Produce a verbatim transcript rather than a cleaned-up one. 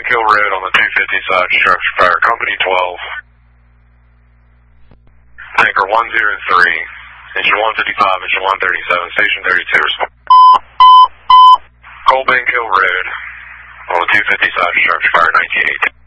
Kill Road on the two fifty side, structure fire, Company twelve. Tanker one zero three, engine one fifty-five, engine one thirty-seven, station thirty-two, respond. Cold Bend Kill Road on the two fifty side, structure fire, nineteen eighteen.